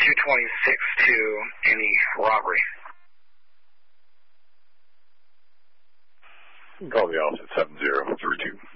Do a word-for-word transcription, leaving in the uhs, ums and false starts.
two twenty-six to any robbery. Call the office at seven zero three two.